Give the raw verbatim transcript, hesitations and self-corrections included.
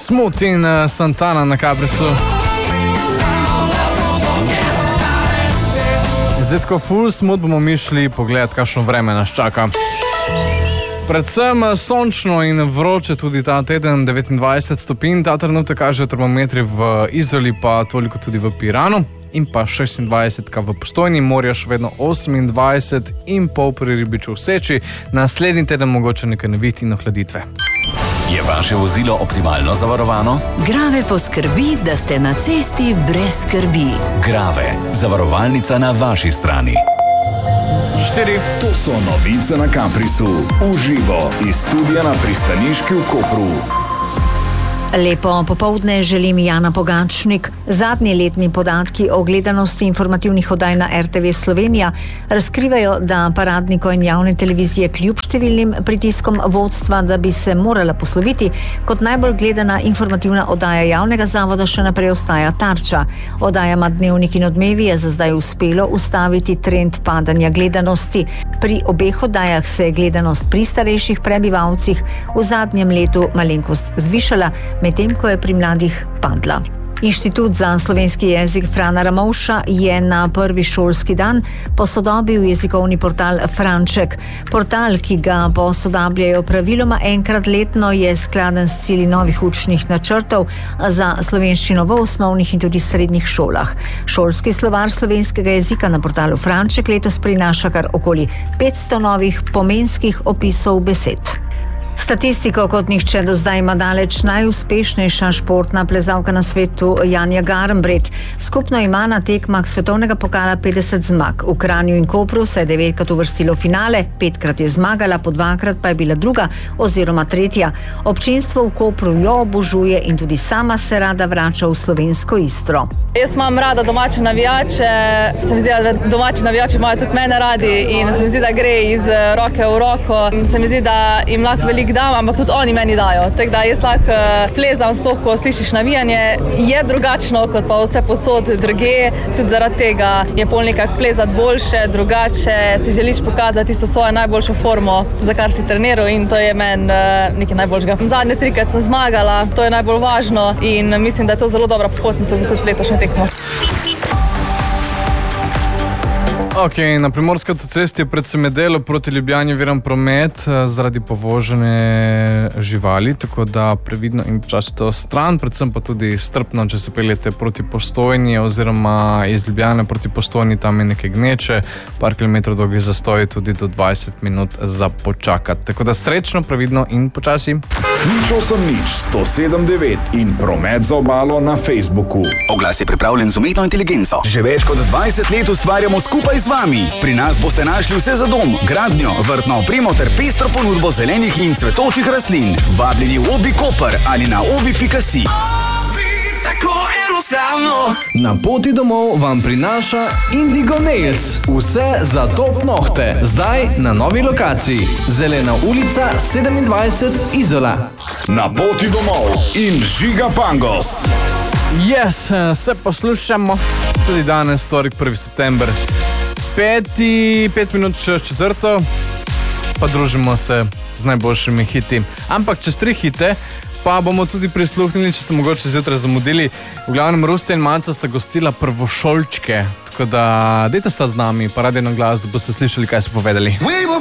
Smooth in uh, Santana na Caprisu. Zdaj tako full smooth bomo mi šli pogledati, kakšno vreme nas čaka. Predvsem sončno in vroče tudi ta teden, devetindvajset stopinj, ta trenutek kaže termometri v Izoli, pa toliko tudi v Piranu in pa šestindvajset v Postojni, morja še vedno osemindvajset in pol pri Ribiču v Seči, naslednji teden mogoče nekaj nevihti in ohladitve. Je vaše vozilo optimalno zavarovano? Grave poskrbi, da ste na cesti brez skrbi. Grave, zavarovalnica na vaši strani. Štiri. To so novice na Caprisu. Uživo iz studia na pristaniški v Kopru. Lepo popoldne želim Jana Pogačnik. Zadnji letni podatki o gledanosti informativnih oddaj na R T V Slovenija razkrivajo, da paradniko in javne televizije kljub številnim pritiskom vodstva, da bi se morala posloviti, kot najbolj gledana informativna oddaja javnega zavoda še naprej ostaja Tarča. Oddajama Dnevnik in Odmevi je za zdaj uspelo ustaviti trend padanja gledanosti. Pri obeh oddajah se je gledanost pri starejših prebivalcih v zadnjem letu malenkost zvišala, medtem ko je pri mladih padla. Inštitut za slovenski jezik Frana Ramovša je na prvi šolski dan posodobil jezikovni portal Franček. Portal, ki ga posodabljajo praviloma enkrat letno, je skladen s cilji novih učnih načrtov za slovenščino v osnovnih in tudi srednjih šolah. Šolski slovar slovenskega jezika na portalu Franček letos prinaša kar okoli petsto novih pomenskih opisov besed. Statistiko kot nihče do zdaj ima daleč najuspešnejša športna plezalka na svetu Janja Garnbret. Skupno ima na tekmah svetovnega pokala petdeset zmag. V Kranju in Kopru se je devetkrat uvrstilo v finale, petkrat je zmagala, po dvakrat pa je bila druga oziroma tretja. Občinstvo v Kopru jo obožuje in tudi sama se rada vrača v slovensko Istro. Jaz imam rada domače navijače, se mi zdi, da domači navijači imajo tudi mene radi in se mi zdi, da gre iz roke v roko. Se mi zdi, da jim lahko veliko dam, ampak tudi oni meni dajo. Tako da jaz lahko plezam, sploh ko slišiš navijanje, je drugačno kot pa vse posod druge. Tudi zaradi tega je pol nekako plezati boljše, drugače, si želiš pokazati tisto svojo najboljšo formo, za kar si treniral in to je meni nekaj najboljšega. Zadnje trikrat sem zmagala, to je najbolj važno in mislim, da je to zelo dobra popotnica za tudi letošnjo tekmo. Ok, na Primorski avtocesti je predvsem delo proti Ljubljani viran promet zaradi povožene živali, tako da previdno in počasi to stran, predvsem pa tudi strpno, če se peljete proti Postojni oziroma iz Ljubljane proti Postojni, tam je nekaj gneče, par kilometrov dolgi zastoj, tudi do dvajset minut za počakati. Tako da srečno, previdno in počasi. Nič osem nič, sto sedem devet in promet za obalo na Facebooku. Oglas je pripravljen z umetno inteligenco. Že več kot dvajset let ustvarjamo skupaj z vami. Pri nas boste našli vse za dom, gradnjo, vrtno opremo ter pestro ponudbo zelenih in cvetočih rastlin. Vabljeni v Obi Koper ali na obi pika si. Na poti domov vam prinaša Indigo Nails. Vse za top nohte. Zdaj na novi lokaciji. Zelena ulica sedemindvajset Izola. Na poti domov in Žiga Pangos. Yes, se poslušamo. Tudi danes, torek, prvi september. Peti, pet minut čez četrto. Pa družimo se z najboljšimi hiti. Ampak čez tri hite pa bomo tudi prisluhnili, če ste mogoče zjutraj zamudili. V glavnem Rustja in Manca sta gostila prvošolčke, tako da dajte stati z nami, pa radi na glas, da boste slišali, kaj so povedali.